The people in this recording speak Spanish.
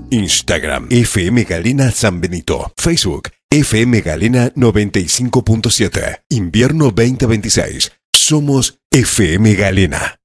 Instagram FM Galena San Benito. Facebook FM Galena 95.7. Invierno 2026. Somos FM Galena.